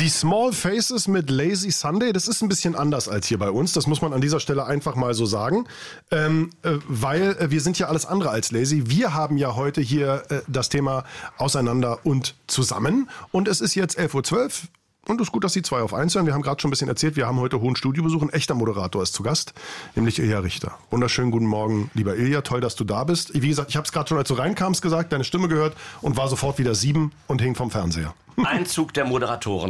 Die Small Faces mit Lazy Sunday, das ist ein bisschen anders als hier bei uns. Das muss man an dieser Stelle einfach mal so sagen. Weil wir sind ja alles andere als lazy. Wir haben ja heute hier das Thema Auseinander und zusammen. Und es ist jetzt 11.12 Uhr. Und es ist gut, dass Sie 2 auf 1 hören. Wir haben gerade schon ein bisschen erzählt, wir haben heute hohen Studiobesuch. Ein echter Moderator ist zu Gast, nämlich Ilja Richter. Wunderschönen guten Morgen, lieber Ilja. Toll, dass du da bist. Wie gesagt, ich habe es gerade schon, als du reinkamst, gesagt, deine Stimme gehört und war sofort wieder 7 und hing vom Fernseher. Einzug der Moderatoren.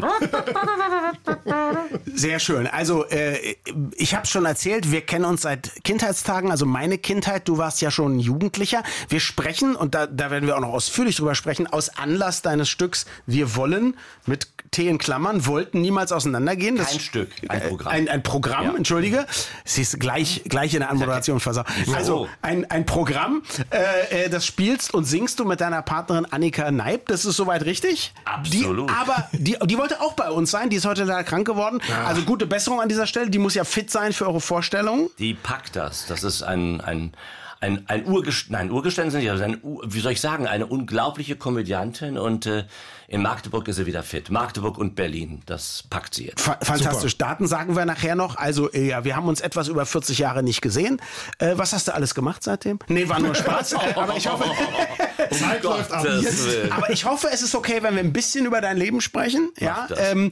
Sehr schön. Also ich habe schon erzählt, wir kennen uns seit Kindheitstagen, also meine Kindheit, du warst ja schon ein Jugendlicher. Wir sprechen, und da werden wir auch noch ausführlich drüber sprechen, aus Anlass deines Stücks Wir wollen, mit T in Klammern, wollten niemals auseinandergehen. Kein Stück, ein Programm. Ein Programm, ja. Entschuldige. Siehst gleich in der Anmoderation versaut. Also ein Programm, das spielst und singst du mit deiner Partnerin Annika Neip, das ist soweit richtig? Absolut. Die wollte auch bei uns sein, die ist heute leider krank geworden. Ja. Also gute Besserung an dieser Stelle, die muss ja fit sein für eure Vorstellung. Die packt das. Das ist ein Urgeständnis, wie soll ich sagen, eine unglaubliche Komödiantin und in Magdeburg ist sie wieder fit. Magdeburg und Berlin, das packt sie jetzt. Fantastisch. Super. Daten sagen wir nachher noch. Also ja, wir haben uns etwas über 40 Jahre nicht gesehen. Was hast du alles gemacht seitdem? Nee, war nur Spaß. Aber ich hoffe, Zeit läuft ab. Aber ich hoffe, es ist okay, wenn wir ein bisschen über dein Leben sprechen. Ja,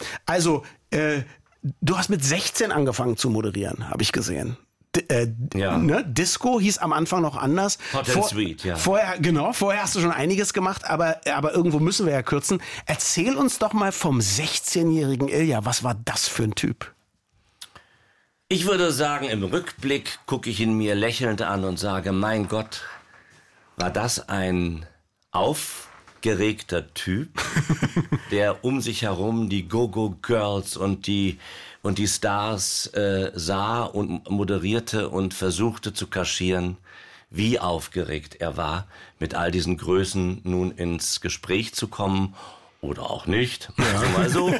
du hast mit 16 angefangen zu moderieren, habe ich gesehen. Ja. Ne? Disco hieß am Anfang noch anders. Hot and Sweet, ja. Vorher hast du schon einiges gemacht, aber irgendwo müssen wir ja kürzen. Erzähl uns doch mal vom 16-jährigen Ilja. Was war das für ein Typ? Ich würde sagen, im Rückblick gucke ich ihn mir lächelnd an und sage, mein Gott, war das ein aufgeregter Typ, der um sich herum die Go-Go-Girls und die Stars sah und moderierte und versuchte zu kaschieren, wie aufgeregt er war, mit all diesen Größen nun ins Gespräch zu kommen oder auch nicht, mal so.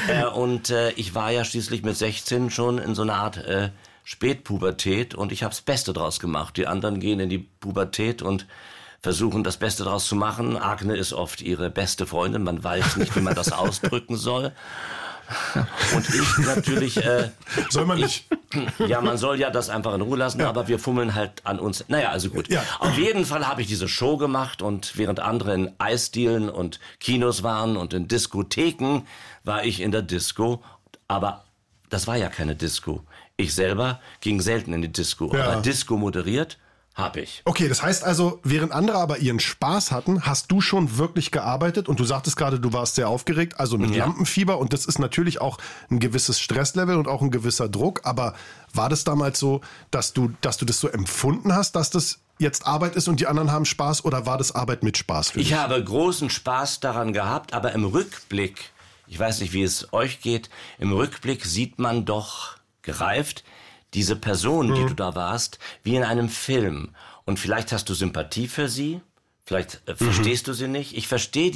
Ich war ja schließlich mit 16 schon in so einer Art Spätpubertät und ich habe das Beste draus gemacht. Die anderen gehen in die Pubertät und versuchen, das Beste draus zu machen. Agne ist oft ihre beste Freundin, man weiß nicht, wie man das ausdrücken soll. Und ich natürlich... soll man nicht? Ja, man soll ja das einfach in Ruhe lassen, ja. Aber wir fummeln halt an uns. Naja, also gut. Ja. Auf jeden Fall habe ich diese Show gemacht und während andere in Eisdielen und Kinos waren und in Diskotheken, war ich in der Disco. Aber das war ja keine Disco. Ich selber ging selten in die Disco. Ja. Aber Disco moderiert habe ich. Okay, das heißt also, während andere aber ihren Spaß hatten, hast du schon wirklich gearbeitet und du sagtest gerade, du warst sehr aufgeregt, also mit Lampenfieber und das ist natürlich auch ein gewisses Stresslevel und auch ein gewisser Druck, aber war das damals so, dass du das so empfunden hast, dass das jetzt Arbeit ist und die anderen haben Spaß oder war das Arbeit mit Spaß für dich? Ich habe großen Spaß daran gehabt, aber im Rückblick, ich weiß nicht, wie es euch geht, im Rückblick sieht man doch gereift, diese Person, die du da warst, wie in einem Film. Und vielleicht hast du Sympathie für sie, vielleicht verstehst du sie nicht. Ich verstehe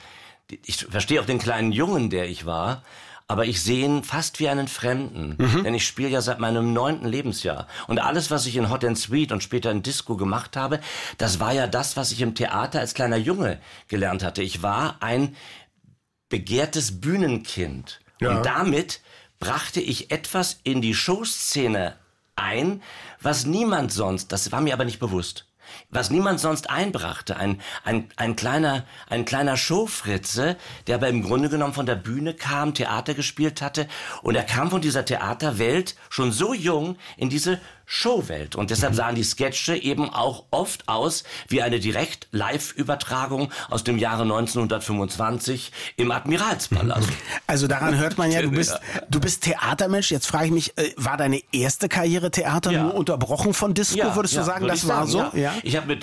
auch den kleinen Jungen, der ich war, aber ich sehe ihn fast wie einen Fremden. Denn ich spiele ja seit meinem 9. Lebensjahr. Und alles, was ich in Hot and Sweet und später in Disco gemacht habe, das war ja das, was ich im Theater als kleiner Junge gelernt hatte. Ich war ein begehrtes Bühnenkind. Ja. Und damit brachte ich etwas in die Showszene ein, was niemand sonst, das war mir aber nicht bewusst, was niemand sonst einbrachte. Ein kleiner Showfritze, der aber im Grunde genommen von der Bühne kam, Theater gespielt hatte. Und er kam von dieser Theaterwelt schon so jung in diese Showwelt. Und deshalb sahen die Sketche eben auch oft aus wie eine Direkt-Live-Übertragung aus dem Jahre 1925 im Admiralspalast. Also daran hört man ja, du bist Theatermensch. Jetzt frage ich mich, war deine erste Karriere Theater nur unterbrochen von Disco? Würdest du sagen, das war so? Ja. Ich habe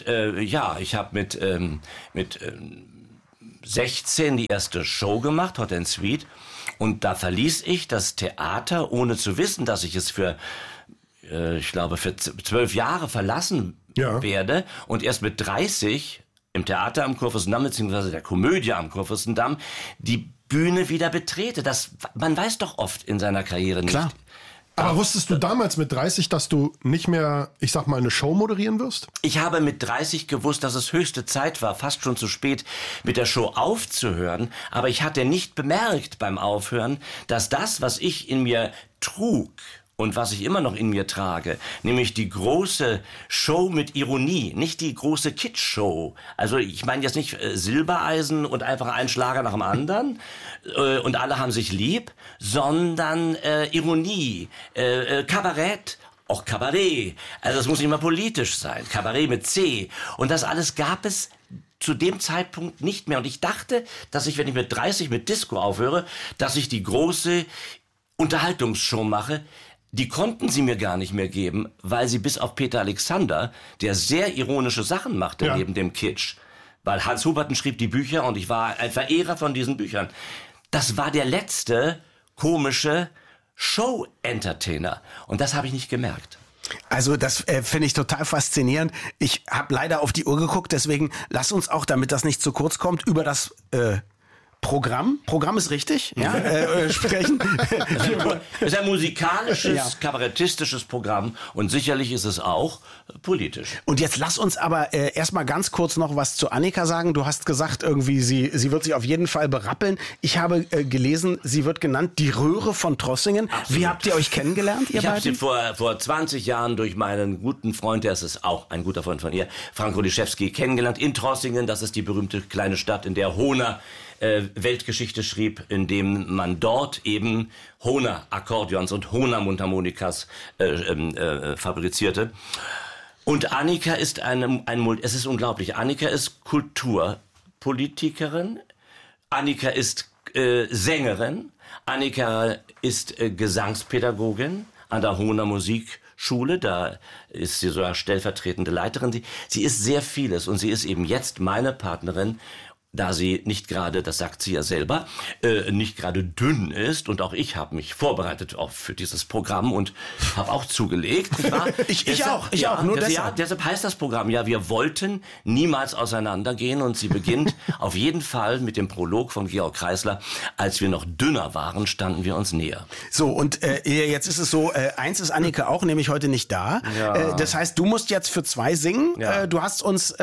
mit 16 die erste Show gemacht, Hot and Sweet. Und da verließ ich das Theater, ohne zu wissen, dass ich es für 12 Jahre verlassen werde. Und erst mit 30 im Theater am Kurfürstendamm, beziehungsweise der Komödie am Kurfürstendamm, die Bühne wieder betrete. Man weiß doch oft in seiner Karriere nicht. Klar. Aber wusstest du damals mit 30, dass du nicht mehr, ich sag mal, eine Show moderieren wirst? Ich habe mit 30 gewusst, dass es höchste Zeit war, fast schon zu spät, mit der Show aufzuhören. Aber ich hatte nicht bemerkt beim Aufhören, dass das, was ich in mir trug und was ich immer noch in mir trage, nämlich die große Show mit Ironie, nicht die große Kitsch-Show. Also ich meine jetzt nicht Silbereisen und einfach ein Schlager nach dem anderen und alle haben sich lieb, sondern Ironie, Kabarett, auch Kabarett. Also das muss nicht mal politisch sein. Kabarett mit C. Und das alles gab es zu dem Zeitpunkt nicht mehr. Und ich dachte, dass ich, wenn ich mit 30 mit Disco aufhöre, dass ich die große Unterhaltungsshow mache. Die konnten sie mir gar nicht mehr geben, weil sie bis auf Peter Alexander, der sehr ironische Sachen machte neben dem Kitsch, weil Hans Huberten schrieb die Bücher und ich war ein Verehrer von diesen Büchern. Das war der letzte komische Show-Entertainer und das habe ich nicht gemerkt. Also das finde ich total faszinierend. Ich habe leider auf die Uhr geguckt, deswegen lass uns auch, damit das nicht zu kurz kommt, über das Programm ist richtig, ja, sprechen. Es ist ein musikalisches, kabarettistisches Programm und sicherlich ist es auch politisch. Und jetzt lass uns aber erstmal ganz kurz noch was zu Annika sagen. Du hast gesagt, irgendwie sie wird sich auf jeden Fall berappeln. Ich habe gelesen, sie wird genannt die Röhre von Trossingen. Absolut. Wie habt ihr euch kennengelernt, ihr beiden? Ich habe sie vor 20 Jahren durch meinen guten Freund, der ist auch ein guter Freund von ihr, Frank Rodiszewski, kennengelernt in Trossingen. Das ist die berühmte kleine Stadt, in der Hohner Weltgeschichte schrieb, indem man dort eben Hohner Akkordeons und Hohner Mundharmonikas fabrizierte. Und Annika ist es ist unglaublich. Annika ist Kulturpolitikerin. Annika ist Sängerin. Annika ist Gesangspädagogin an der Hohner Musikschule. Da ist sie sogar stellvertretende Leiterin. Sie ist sehr vieles und sie ist eben jetzt meine Partnerin, da sie nicht gerade, das sagt sie ja selber, nicht gerade dünn ist. Und auch ich habe mich vorbereitet auch für dieses Programm und habe auch zugelegt. Nicht wahr? Ich auch, nur deshalb. Deshalb heißt das Programm, wir wollten niemals auseinandergehen. Und sie beginnt auf jeden Fall mit dem Prolog von Georg Kreisler. Als wir noch dünner waren, standen wir uns näher. So, und jetzt ist es so, eins ist Annika auch, nämlich heute nicht da. Ja. Das heißt, du musst jetzt für 2 singen. Ja. Du hast uns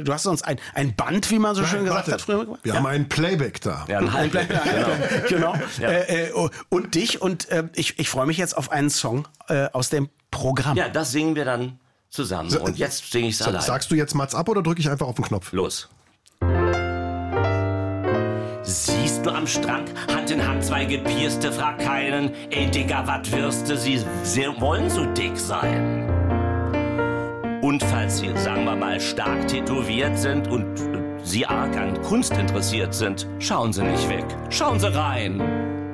ein Band, wie man so schön gesagt hat. Wir haben einen Playback da. Ja, ein Playback, genau. Ja. Und dich und ich freue mich jetzt auf einen Song aus dem Programm. Ja, das singen wir dann zusammen. Und jetzt singe ich es allein. Sagst du jetzt Mats ab oder drücke ich einfach auf den Knopf? Los. Siehst du am Strand, Hand in Hand 2 Gepierste, frag keinen, ey Digga, wat Würste, sie wollen so dick sein. Und falls sie, sagen wir mal, stark tätowiert sind und Sie arg an Kunst interessiert sind, schauen Sie nicht weg, schauen Sie rein.